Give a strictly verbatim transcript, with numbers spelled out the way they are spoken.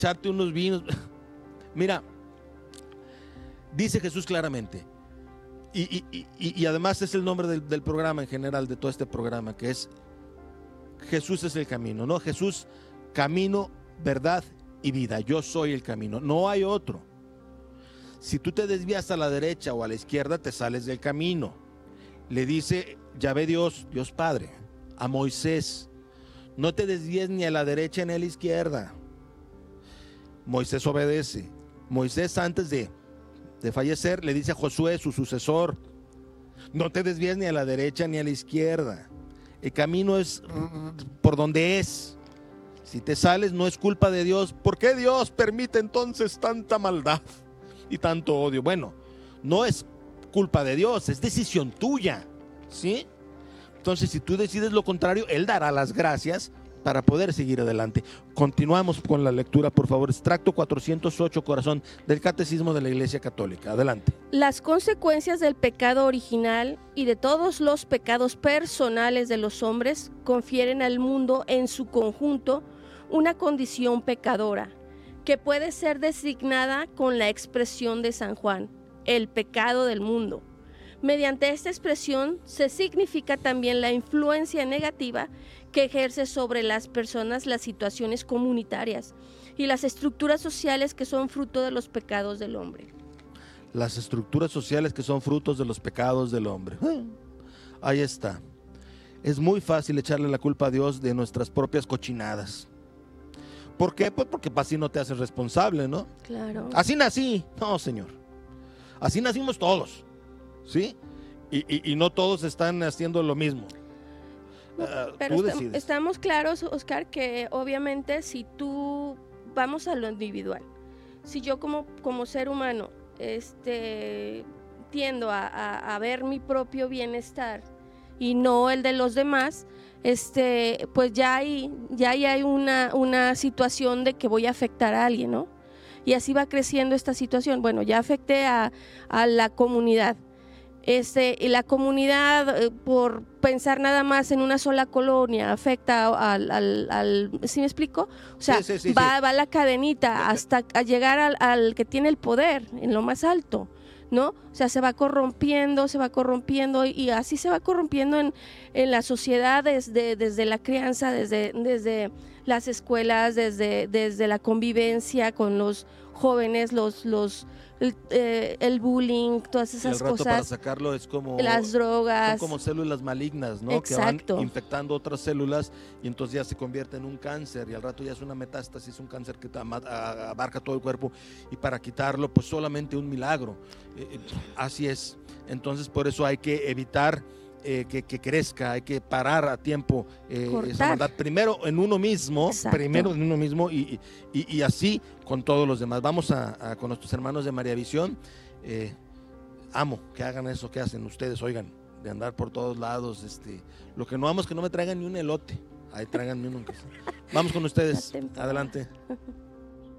echarte unos vinos. Mira, dice Jesús claramente, y, y, y, y además es el nombre del, del programa en general, de todo este programa, que es Jesús es el camino, ¿no? Jesús, camino, verdad y vida. Yo soy el camino, no hay otro. Si tú te desvías a la derecha o a la izquierda, te sales del camino. Le dice Yahvé Dios, Dios Padre, a Moisés, no te desvíes ni a la derecha ni a la izquierda. Moisés obedece. Moisés, antes de, de fallecer, le dice a Josué, su sucesor, no te desvíes ni a la derecha ni a la izquierda. El camino es por donde es. Si te sales, no es culpa de Dios. ¿Por qué Dios permite entonces tanta maldad y tanto odio? Bueno, no es culpa de Dios, es decisión tuya, ¿sí? Entonces, si tú decides lo contrario, Él dará las gracias para poder seguir adelante. Continuamos con la lectura, por favor. Extracto cuatrocientos ocho, corazón, del Catecismo de la Iglesia Católica. Adelante. Las consecuencias del pecado original y de todos los pecados personales de los hombres confieren al mundo en su conjunto una condición pecadora, que puede ser designada con la expresión de San Juan, el pecado del mundo. Mediante esta expresión se significa también la influencia negativa que ejerce sobre las personas las situaciones comunitarias y las estructuras sociales que son fruto de los pecados del hombre. Las estructuras sociales que son frutos de los pecados del hombre. Ahí está. Es muy fácil echarle la culpa a Dios de nuestras propias cochinadas. ¿Por qué? Pues porque así no te haces responsable, ¿no? Claro. Así nací. No, señor. Así nacimos todos, ¿sí? Y, y, y no todos están haciendo lo mismo. No, Uh, pero tú est- decides. estamos claros, Oscar, que obviamente si tú, vamos a lo individual, si yo como, como ser humano este, tiendo a, a, a ver mi propio bienestar y no el de los demás, este, pues ya hay, ya ahí hay una, una situación de que voy a afectar a alguien, ¿no? Y así va creciendo esta situación. Bueno, ya afecté a, a la comunidad. Este, y la comunidad, eh, por pensar nada más en una sola colonia, afecta al, al, al ¿sí me explico? O sea, Sí, sí, sí, va, sí. va la cadenita hasta a llegar al, al que tiene el poder en lo más alto, ¿no? O sea, se va corrompiendo, se va corrompiendo y así se va corrompiendo en, en la sociedad desde, desde la crianza, desde, desde las escuelas, desde, desde la convivencia con los jóvenes, los, los el, eh, el bullying, todas Y esas el rato cosas, para sacarlo es como las drogas. son como células malignas, ¿no? Exacto. Que van infectando otras células y entonces ya se convierte en un cáncer y al rato ya es una metástasis, un cáncer que abarca todo el cuerpo y para quitarlo pues solamente un milagro. Eh, así es. Entonces por eso hay que evitar eh, que, que crezca, hay que parar a tiempo eh, esa maldad. Primero en uno mismo, Exacto. primero en uno mismo y, y, y así con todos los demás. Vamos a, a con nuestros hermanos de María Visión. Eh, amo que hagan eso que hacen ustedes, oigan, de andar por todos lados. Este, lo que no amo es que no me traigan ni un elote. Ahí tráiganme uno. Vamos con ustedes. Adelante.